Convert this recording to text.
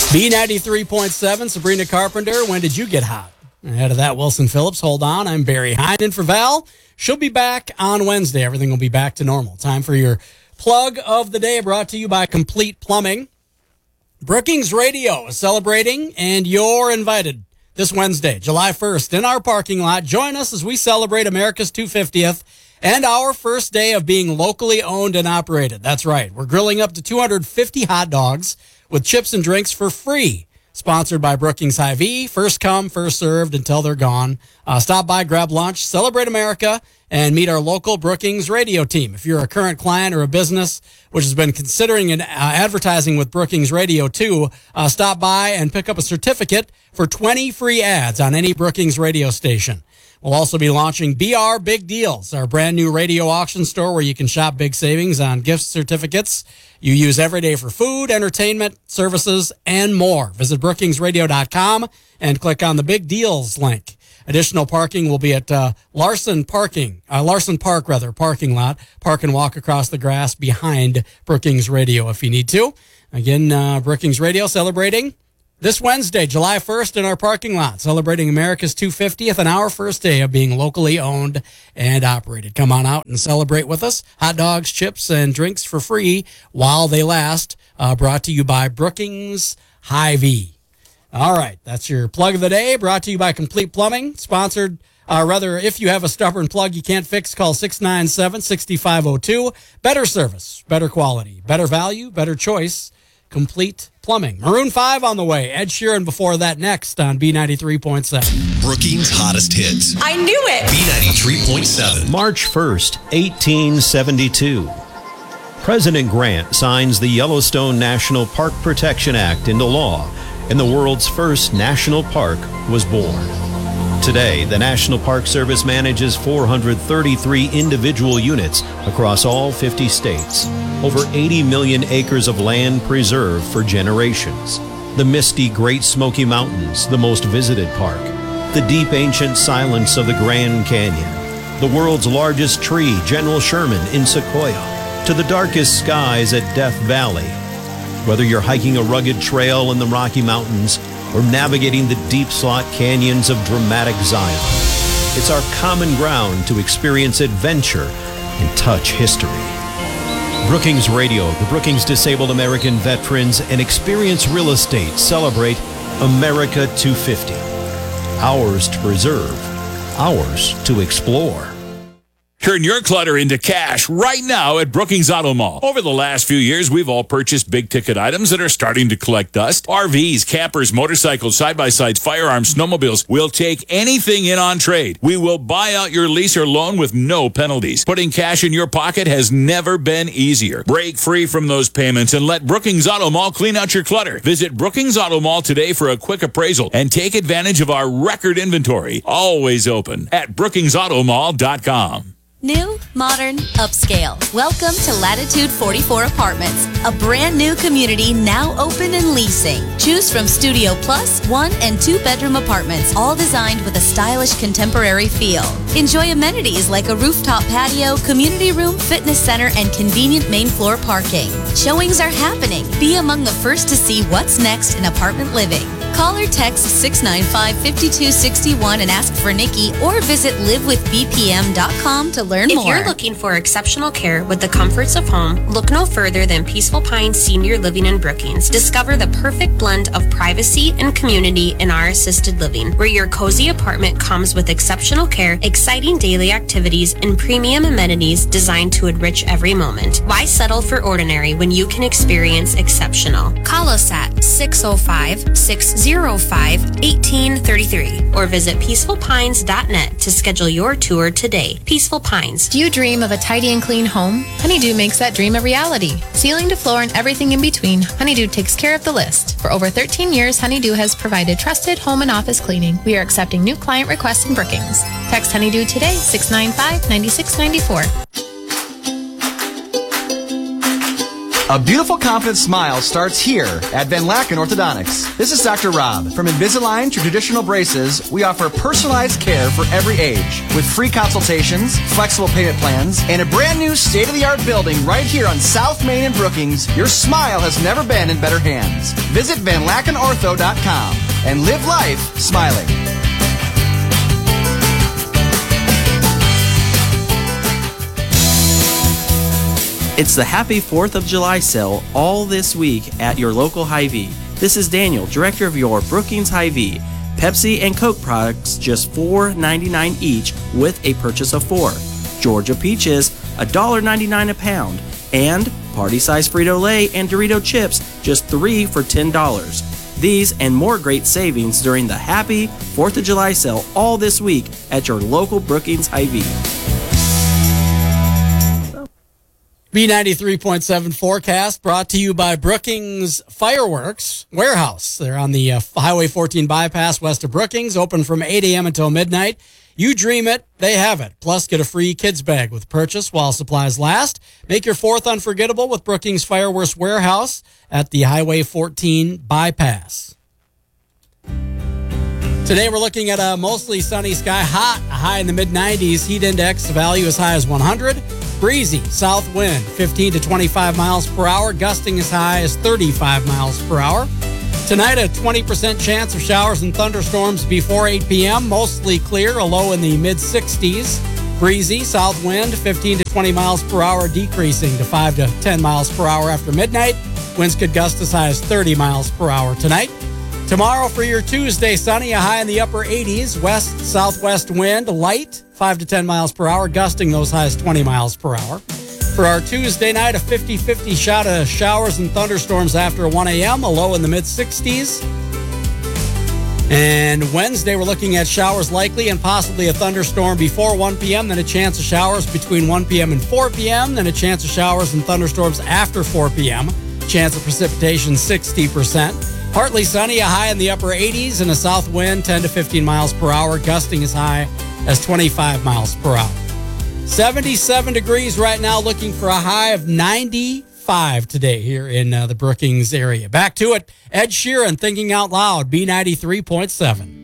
B93.7, Sabrina Carpenter, when did you get hot? Ahead of that, Wilson Phillips, hold on. I'm Barry Heinen for Val. She'll be back on Wednesday. Everything will be back to normal. Time for your plug of the day, brought to you by Complete Plumbing. Brookings Radio is celebrating, and you're invited this Wednesday, July 1st, in our parking lot. Join us as we celebrate America's 250th and our first day of being locally owned and operated. That's right. We're grilling up to 250 hot dogs with chips and drinks for free. Sponsored by Brookings Hy-Vee. First come, first served until they're gone. Stop by, grab lunch, celebrate America, and meet our local Brookings Radio team. If you're a current client or a business which has been considering advertising with Brookings Radio too, stop by and pick up a certificate for 20 free ads on any Brookings radio station. We'll also be launching BR Big Deals, our brand new radio auction store where you can shop big savings on gift certificates you use every day for food, entertainment, services, and more. Visit brookingsradio.com and click on the Big Deals link. Additional parking will be at Larson Park parking lot. Park and walk across the grass behind Brookings Radio if you need to. Again, Brookings Radio celebrating this Wednesday, July 1st, in our parking lot, celebrating America's 250th and our first day of being locally owned and operated. Come on out and celebrate with us. Hot dogs, chips, and drinks for free while they last. Brought to you by Brookings Hy-Vee. All right, that's your plug of the day, brought to you by Complete Plumbing. Sponsored, if you have a stubborn plug you can't fix, call 697-6502. Better service, better quality, better value, better choice. Complete Plumbing. Maroon 5 on the way. Ed Sheeran before that next on B93.7. Brookings' hottest hits. I knew it! B93.7. March 1st, 1872. President Grant signs the Yellowstone National Park Protection Act into law, and the world's first national park was born. Today, the National Park Service manages 433 individual units across all 50 states. Over 80 million acres of land preserved for generations. The misty Great Smoky Mountains, the most visited park. The deep ancient silence of the Grand Canyon. The world's largest tree, General Sherman in Sequoia. To the darkest skies at Death Valley. Whether you're hiking a rugged trail in the Rocky Mountains or navigating the deep slot canyons of dramatic Zion, it's our common ground to experience adventure and touch history. Brookings Radio, the Brookings Disabled American Veterans, and Experience Real Estate celebrate America 250. Ours to preserve, ours to explore. Turn your clutter into cash right now at Brookings Auto Mall. Over the last few years, we've all purchased big-ticket items that are starting to collect dust. RVs, campers, motorcycles, side-by-sides, firearms, snowmobiles. We'll take anything in on trade. We will buy out your lease or loan with no penalties. Putting cash in your pocket has never been easier. Break free from those payments and let Brookings Auto Mall clean out your clutter. Visit Brookings Auto Mall today for a quick appraisal and take advantage of our record inventory. Always open at brookingsautomall.com. New, modern, upscale. Welcome to Latitude 44 Apartments, a brand new community now open and leasing. Choose from Studio Plus, 1 and 2 bedroom apartments, all designed with a stylish contemporary feel. Enjoy amenities like a rooftop patio, community room, fitness center, and convenient main floor parking. Showings are happening. Be among the first to see what's next in apartment living. Call or text 695-5261 and ask for Nikki, or visit livewithbpm.com to learn more. If you're looking for exceptional care with the comforts of home, look no further than Peaceful Pines Senior Living in Brookings. Discover the perfect blend of privacy and community in our assisted living, where your cozy apartment comes with exceptional care, exciting daily activities, and premium amenities designed to enrich every moment. Why settle for ordinary when you can experience exceptional? Call us at 605-605-1833 or visit peacefulpines.net to schedule your tour today. Peaceful Pines. Do you dream of a tidy and clean home? Honeydew makes that dream a reality. Ceiling to floor and everything in between, Honeydew takes care of the list. For over 13 years, Honeydew has provided trusted home and office cleaning. We are accepting new client requests in Brookings. Text Honeydew today, 695-9694. A beautiful, confident smile starts here at Van Laken Orthodontics. This is Dr. Rob. From Invisalign to traditional braces, we offer personalized care for every age with free consultations, flexible payment plans, and a brand new state-of-the-art building right here on South Main in Brookings. Your smile has never been in better hands. Visit VanLakenOrtho.com and live life smiling. It's the Happy 4th of July sale all this week at your local Hy-Vee. This is Daniel, director of your Brookings Hy-Vee. Pepsi and Coke products just $4.99 each with a purchase of 4. Georgia peaches, $1.99 a pound. And party-size Frito-Lay and Dorito chips, just 3 for $10. These and more great savings during the Happy 4th of July sale all this week at your local Brookings Hy-Vee. B93.7 forecast brought to you by Brookings Fireworks Warehouse. They're on the Highway 14 bypass west of Brookings, open from 8 a.m. until midnight. You dream it, they have it. Plus, get a free kids bag with purchase while supplies last. Make your 4th unforgettable with Brookings Fireworks Warehouse at the Highway 14 bypass. Today we're looking at a mostly sunny sky, hot, a high in the mid-90s. Heat index value as high as 100. Breezy, south wind, 15 to 25 miles per hour, gusting as high as 35 miles per hour. Tonight, a 20% chance of showers and thunderstorms before 8 p.m., mostly clear, a low in the mid-60s. Breezy, south wind, 15 to 20 miles per hour, decreasing to 5 to 10 miles per hour after midnight. Winds could gust as high as 30 miles per hour tonight. Tomorrow for your Tuesday, sunny, a high in the upper 80s, west-southwest wind, light, 5 to 10 miles per hour, gusting those highs 20 miles per hour. For our Tuesday night, a 50-50 shot of showers and thunderstorms after 1 a.m., a low in the mid-60s. And Wednesday, we're looking at showers likely and possibly a thunderstorm before 1 p.m., then a chance of showers between 1 p.m. and 4 p.m., then a chance of showers and thunderstorms after 4 p.m., chance of precipitation 60%. Partly sunny, a high in the upper 80s, and a south wind 10 to 15 miles per hour, gusting as high as 25 miles per hour. 77 degrees right now, looking for a high of 95 today here in the Brookings area. Back to it, Ed Sheeran, Thinking Out Loud, B93.7.